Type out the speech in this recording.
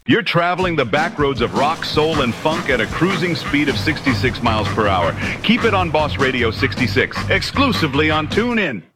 You're traveling the back roads of rock, soul, and funk at a cruising speed of 66 miles per hour. Keep it on Boss Radio 66, exclusively on TuneIn.